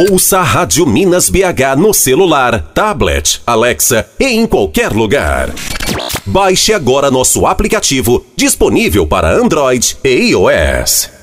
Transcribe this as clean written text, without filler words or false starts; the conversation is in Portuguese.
Ouça a Rádio Minas BH no celular, tablet, Alexa e em qualquer lugar. Baixe agora nosso aplicativo, disponível para Android e iOS.